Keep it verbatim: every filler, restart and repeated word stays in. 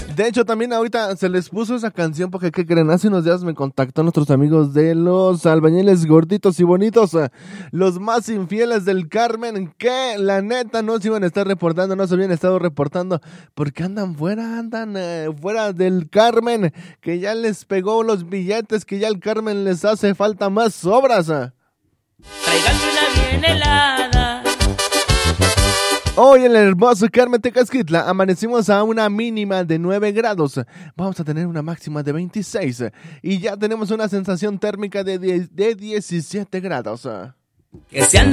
De hecho, también ahorita se les puso esa canción porque, ¿qué creen? Hace unos días me contactó nuestros amigos de los albañiles gorditos y bonitos, los más infieles del Carmen, que la neta no se iban a estar reportando, no se habían estado reportando porque andan fuera, andan eh, fuera del Carmen, que ya les pegó los billetes, que ya el Carmen les hace falta más obras. Tráiganme una bien helada. Hoy en el hermoso Carmen Tecazquitla amanecimos a una mínima de nueve grados. Vamos a tener una máxima de veintiséis y ya tenemos una sensación térmica de, diez, de diecisiete grados. Que se anda